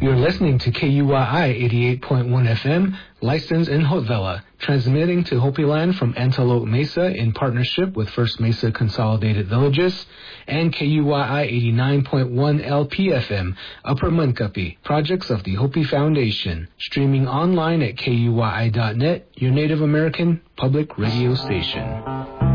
You're listening to KUYI 88.1 FM, licensed in Haute Villa, transmitting to Hopi Land from Antelope Mesa in partnership with First Mesa Consolidated Villages, and KUYI 89.1 LPFM, Upper Munkapi, projects of the Hopi Foundation, streaming online at KUYI.net, your Native American public radio station.